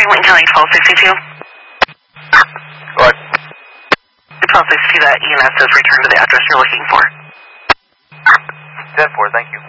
Wayne County 1262. Go ahead. 1262, that EMS has returned to the address you're looking for. 10-4, thank you.